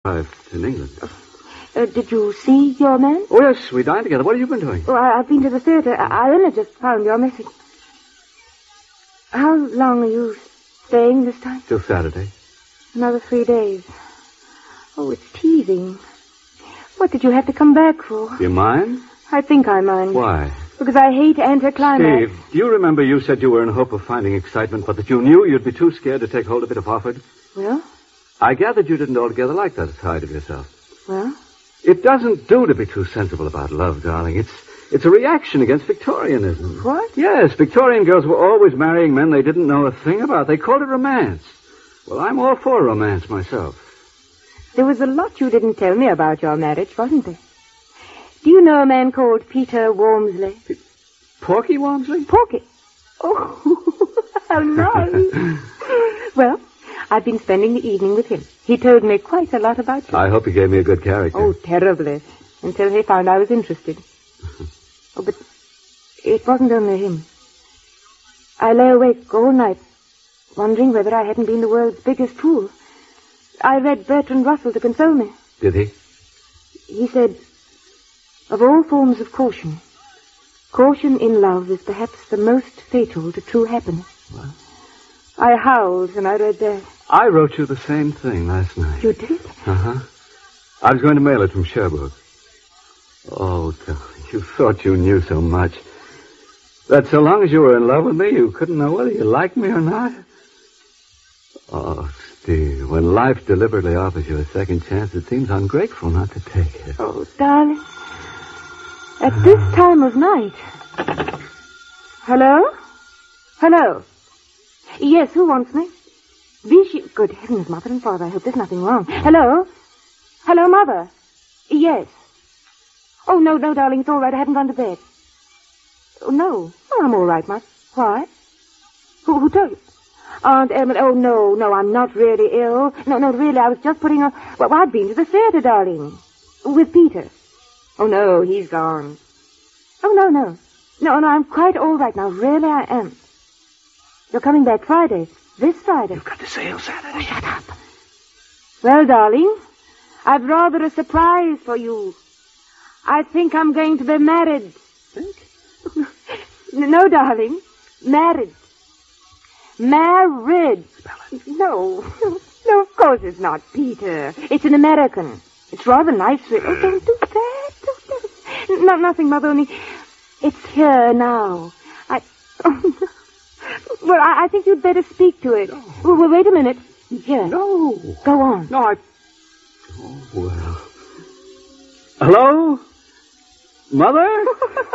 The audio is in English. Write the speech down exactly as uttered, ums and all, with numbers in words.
arrived in England. Uh, did you see your man? Oh, yes, we dined together. What have you been doing? Oh, I, I've been to the theater. I, I only just found your message. How long are you staying this time? Till Saturday. Another three days. Oh, it's teasing. What did you have to come back for? You mind? I think I mind. Why? Because I hate anticlimax. Steve, do you remember you said you were in hope of finding excitement, but that you knew you'd be too scared to take hold of it if offered? Well? I gathered you didn't altogether like that side of yourself. Well? It doesn't do to be too sensible about love, darling. It's it's a reaction against Victorianism. What? Yes, Victorian girls were always marrying men they didn't know a thing about. They called it romance. Well, I'm all for romance myself. There was a lot you didn't tell me about your marriage, wasn't there? Do you know a man called Peter Walmsley? P- Porky Walmsley? Porky? Oh, how nice. Well, I've been spending the evening with him. He told me quite a lot about you. I hope he gave me a good character. Oh, terribly. Until he found I was interested. Oh, but it wasn't only him. I lay awake all night, wondering whether I hadn't been the world's biggest fool. I read Bertrand Russell to console me. Did he? He said, of all forms of caution, caution in love is perhaps the most fatal to true happiness. What? I howled when I read that. I wrote you the same thing last night. You did? Uh-huh. I was going to mail it from Cherbourg. Oh, darling, you thought you knew so much. That so long as you were in love with me, you couldn't know whether you liked me or not. Oh, Steve, when life deliberately offers you a second chance, it seems ungrateful not to take it. Oh, darling. At this time of night. Hello? Hello? Yes, who wants me? Vichy. Good heavens, Mother and Father, I hope there's nothing wrong. Hello? Hello, Mother? Yes. Oh, no, no, darling, it's all right. I haven't gone to bed. Oh, no. Oh, I'm all right, Mother. Why? Who, who told you? Aunt Emily. Oh, no, no, I'm not really ill. No, no, really, I was just putting on... Well, I've been to the theater, darling. With Peter. Oh, no, he's gone. Oh, no, no. No, no, I'm quite all right now. Really, I am. You're coming back Friday. This Friday. You've got to sail Saturday. Oh, shut up. Well, darling, I've rather a surprise for you. I think I'm going to be married. Think? No, darling. Married. Married. Spell it. No. No, of course it's not Peter. It's an American. It's rather nice. Oh, don't do that. Don't do that. No, nothing, Mother, only it's here now. I... Oh, well, I, I think you'd better speak to it. No. Well, well, wait a minute. Here. No. Go on. No, I... Oh, well. Hello? Mother?